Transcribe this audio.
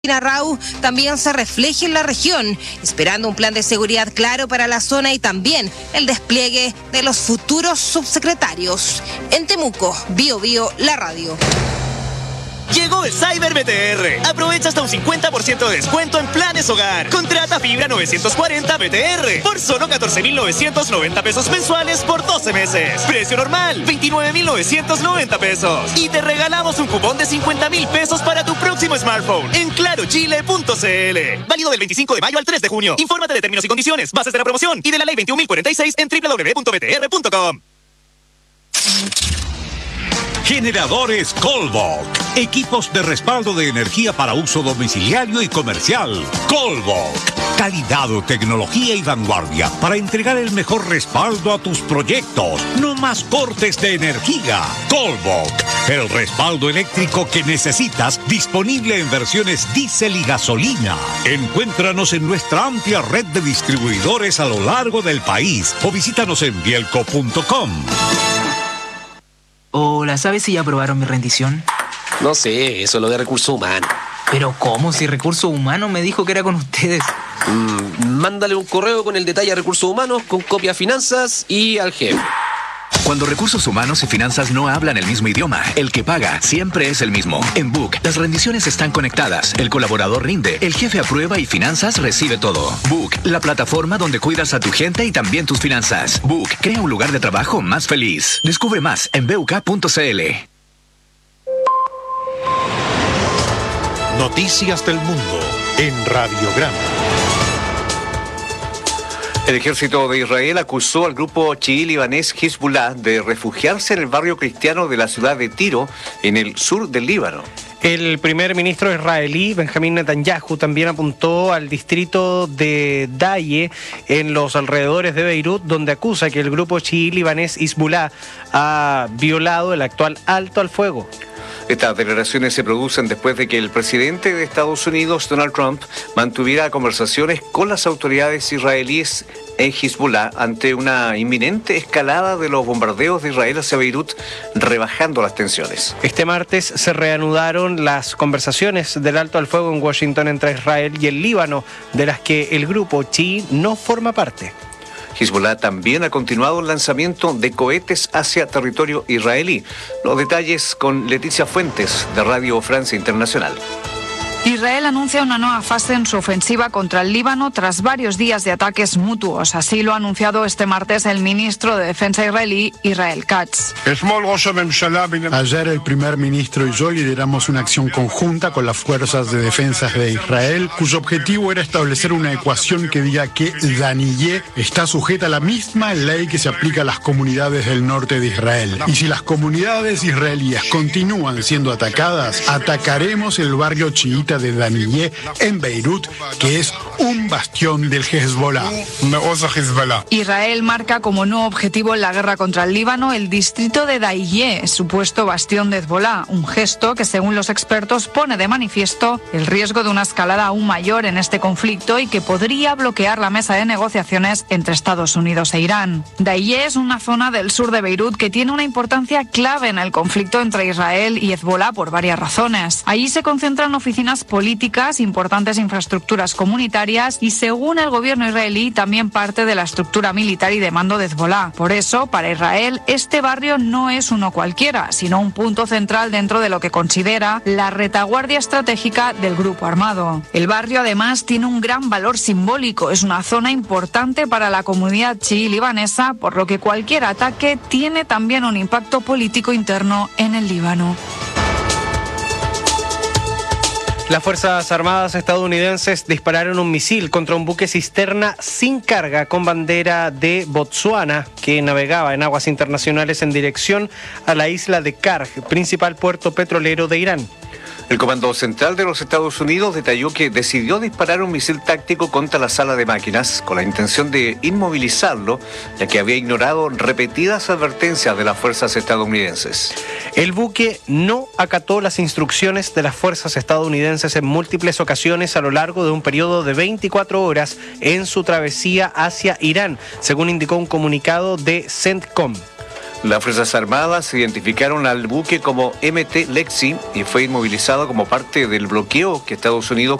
Rau también se refleje en la región, esperando un plan de seguridad claro para la zona y también el despliegue de los futuros subsecretarios. En Temuco, Bio Bio, la radio. Llegó el Cyber BTR. Aprovecha hasta un 50% de descuento en planes hogar. Contrata fibra 940 BTR por solo 14,990 pesos mensuales por 12 meses. Precio normal, 29,990 pesos. Y te regalamos un cupón de 50,000 pesos para tu próximo smartphone en clarochile.cl. Válido del 25 de mayo al 3 de junio. Infórmate de términos y condiciones, bases de la promoción y de la ley 21.046 en www.btr.com. Generadores Colbok. Equipos de respaldo de energía para uso domiciliario y comercial. Colbok. Calidad, tecnología y vanguardia para entregar el mejor respaldo a tus proyectos. No más cortes de energía. Colbok. El respaldo eléctrico que necesitas, disponible en versiones diésel y gasolina. Encuéntranos en nuestra amplia red de distribuidores a lo largo del país o visítanos en bielco.com. Hola, ¿sabes si ya aprobaron mi rendición? No sé, eso es lo de recursos humanos. ¿Pero cómo? Si Recursos Humanos me dijo que era con ustedes. Mándale un correo con el detalle a Recursos Humanos, con copia a Finanzas y al jefe. Cuando Recursos Humanos y Finanzas no hablan el mismo idioma, el que paga siempre es el mismo. En Book, las rendiciones están conectadas, el colaborador rinde, el jefe aprueba y Finanzas recibe todo. Book, la plataforma donde cuidas a tu gente y también tus finanzas. Book, crea un lugar de trabajo más feliz. Descubre más en buk.cl. Noticias del Mundo en Radiograma. El ejército de Israel acusó al grupo chií libanés Hezbollah de refugiarse en el barrio cristiano de la ciudad de Tiro, en el sur del Líbano. El primer ministro israelí, Benjamín Netanyahu, también apuntó al distrito de Daye, en los alrededores de Beirut, donde acusa que el grupo chií libanés Hezbollah ha violado el actual alto al fuego. Estas declaraciones se producen después de que el presidente de Estados Unidos, Donald Trump, mantuviera conversaciones con las autoridades israelíes en Hezbollah ante una inminente escalada de los bombardeos de Israel hacia Beirut, rebajando las tensiones. Este martes se reanudaron las conversaciones del alto al fuego en Washington entre Israel y el Líbano, de las que el grupo chií no forma parte. Hezbollah también ha continuado el lanzamiento de cohetes hacia territorio israelí. Los detalles con Leticia Fuentes, de Radio Francia Internacional. Israel anuncia una nueva fase en su ofensiva contra el Líbano tras varios días de ataques mutuos. Así lo ha anunciado este martes el ministro de Defensa israelí, Israel Katz. Ayer el primer ministro y yo lideramos una acción conjunta con las fuerzas de defensa de Israel, cuyo objetivo era establecer una ecuación que diga que Daniyeh está sujeta a la misma ley que se aplica a las comunidades del norte de Israel. Y si las comunidades israelíes continúan siendo atacadas, atacaremos el barrio chiita de Daniyeh en Beirut, que es un bastión del Hezbollah. Israel marca como nuevo objetivo en la guerra contra el Líbano el distrito de Daiyeh, supuesto bastión de Hezbollah, un gesto que según los expertos pone de manifiesto el riesgo de una escalada aún mayor en este conflicto y que podría bloquear la mesa de negociaciones entre Estados Unidos e Irán. Daiyeh es una zona del sur de Beirut que tiene una importancia clave en el conflicto entre Israel y Hezbollah por varias razones. Allí se concentran oficinas políticas, importantes infraestructuras comunitarias y, según el gobierno israelí, también parte de la estructura militar y de mando de Hezbollah. Por eso, para Israel, este barrio no es uno cualquiera, sino un punto central dentro de lo que considera la retaguardia estratégica del grupo armado. El barrio, además, tiene un gran valor simbólico. Es una zona importante para la comunidad chií libanesa, por lo que cualquier ataque tiene también un impacto político interno en el Líbano. Las Fuerzas Armadas estadounidenses dispararon un misil contra un buque cisterna sin carga con bandera de Botsuana que navegaba en aguas internacionales en dirección a la isla de Karg, principal puerto petrolero de Irán. El Comando Central de los Estados Unidos detalló que decidió disparar un misil táctico contra la sala de máquinas con la intención de inmovilizarlo, ya que había ignorado repetidas advertencias de las fuerzas estadounidenses. El buque no acató las instrucciones de las fuerzas estadounidenses en múltiples ocasiones a lo largo de un periodo de 24 horas en su travesía hacia Irán, según indicó un comunicado de CENTCOM. Las Fuerzas Armadas identificaron al buque como MT Lexi y fue inmovilizado como parte del bloqueo que Estados Unidos